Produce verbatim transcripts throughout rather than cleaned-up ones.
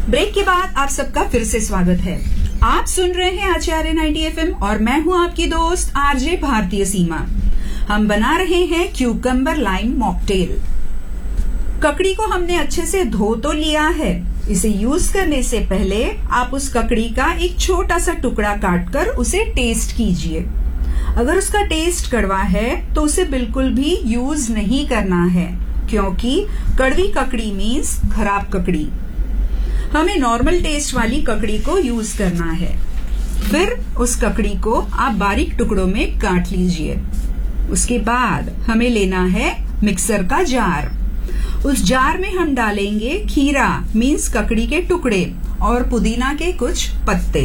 Break के बाद आप सबका फिर से स्वागत है। आप सुन रहे हैं आचार्य नाइंटी एफ एम और मैं हूं आपकी दोस्त आरजे भारतीय सीमा। हम बना रहे हैं क्यूकम्बर लाइम मॉकटेल। ककड़ी को हमने अच्छे से धो तो लिया है। इसे यूज करने से पहले आप उस ककड़ी का एक छोटा सा टुकड़ा काटकर उसे टेस्ट कीजिए। अगर उसका टेस्ट कड़वा है तो उसे बिल्कुल भी यूज नहीं करना है, क्योंकि कड़वी ककड़ी मीन्स खराब ककड़ी। हमें नॉर्मल टेस्ट वाली ककड़ी को यूज करना है। फिर उस ककड़ी को आप बारीक टुकड़ों में काट लीजिए। उसके बाद हमें लेना है मिक्सर का जार। उस जार में हम डालेंगे खीरा मीन्स ककड़ी के टुकड़े और पुदीना के कुछ पत्ते।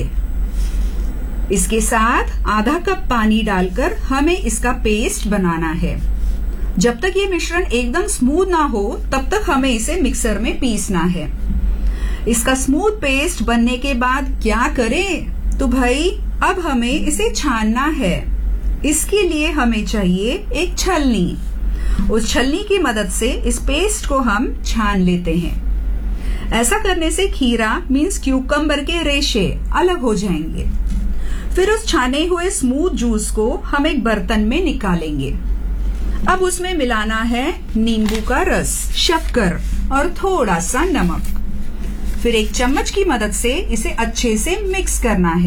इसके साथ आधा कप पानी डालकर हमें इसका पेस्ट बनाना है। जब तक ये मिश्रण एकदम स्मूथ ना हो तब तक हमें इसे मिक्सर में पीसना है। इसका स्मूथ पेस्ट बनने के बाद क्या करें? तो भाई अब हमें इसे छानना है। इसके लिए हमें चाहिए एक छलनी। उस छलनी की मदद से इस पेस्ट को हम छान लेते हैं। ऐसा करने से खीरा मीन्स क्यूकम्बर के रेशे अलग हो जाएंगे। फिर उस छाने हुए स्मूथ जूस को हम एक बर्तन में निकालेंगे। अब उसमें मिलाना है नींबू का रस, शक्कर और थोड़ा सा नमक। फिर एक चम्मच की मदद से इसे अच्छे से मिक्स करना है।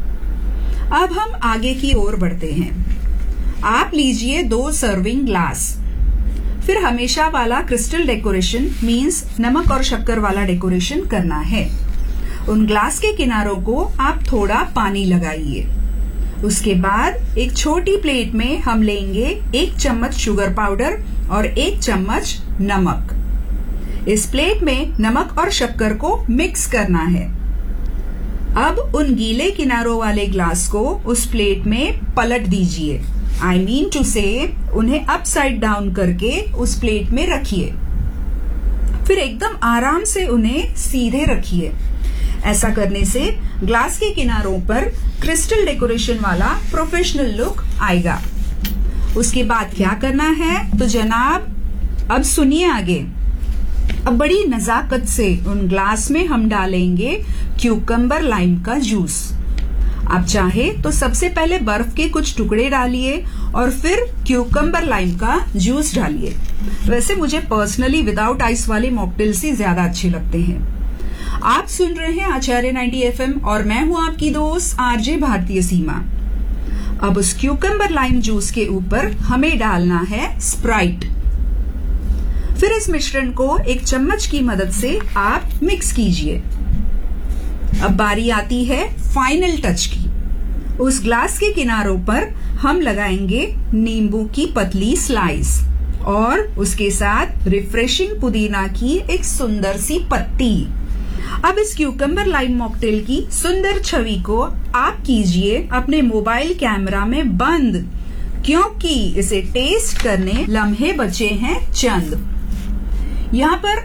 अब हम आगे की ओर बढ़ते हैं। आप लीजिए दो सर्विंग ग्लास। फिर हमेशा वाला क्रिस्टल डेकोरेशन मीन्स नमक और शक्कर वाला डेकोरेशन करना है। उन ग्लास के किनारों को आप थोड़ा पानी लगाइए। उसके बाद एक छोटी प्लेट में हम लेंगे एक चम्मच शुगर पाउडर और एक चम्मच नमक। इस प्लेट में नमक और शक्कर को मिक्स करना है। अब उन गीले किनारों वाले ग्लास को उस प्लेट में पलट दीजिए। आई मीन टू से उन्हें अपसाइड डाउन करके उस प्लेट में रखिए। फिर एकदम आराम से उन्हें सीधे रखिए। ऐसा करने से ग्लास के किनारों पर क्रिस्टल डेकोरेशन वाला प्रोफेशनल लुक आएगा। उसके बाद क्या करना है तो जनाब अब सुनिए आगे। अब बड़ी नजाकत से उन ग्लास में हम डालेंगे क्यूकम्बर लाइम का जूस। आप चाहे तो सबसे पहले बर्फ के कुछ टुकड़े डालिए और फिर क्यूकम्बर लाइम का जूस डालिए। वैसे मुझे पर्सनली विदाउट आइस वाले मॉकटेल्स ही ज्यादा अच्छे लगते हैं। आप सुन रहे हैं आचार्य नाइंटी एफ एम और मैं हूं आपकी दोस्त आरजे भारतीय सीमा। अब उस क्यूकम्बर लाइम जूस के ऊपर हमें डालना है स्प्राइट। फिर इस मिश्रण को एक चम्मच की मदद से आप मिक्स कीजिए। अब बारी आती है फाइनल टच की। उस ग्लास के किनारों पर हम लगाएंगे नींबू की पतली स्लाइस और उसके साथ रिफ्रेशिंग पुदीना की एक सुंदर सी पत्ती। अब इस क्यूकम्बर लाइम मॉकटेल की सुंदर छवि को आप कीजिए अपने मोबाइल कैमरा में बंद, क्योंकि इसे टेस्ट करने लम्हे बचे हैं चंद। यहाँ पर